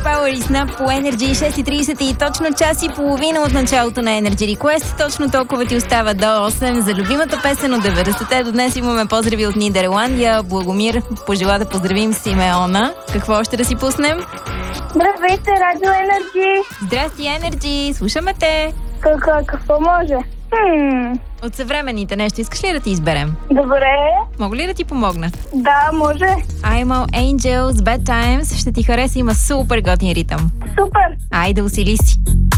Power is Not по Energy 6:30 и точно час и половина от началото на Energy Request. Точно толкова ти остава до 8 за любимата песен от 90-те. До днес имаме поздрави от Нидерландия. Благомир пожела да поздравим Симеона. Какво още да си пуснем? Здравейте, Радио Енерджи! Здрасти, Energy! Слушаме те! Какво може? От съвременните нещо искаш ли да ти изберем? Добре. Мога ли да ти помогна? Да, може. I'm All Angels, Bad Times. Ще ти хареса, има супер готин ритъм. Супер! Айде, усили си!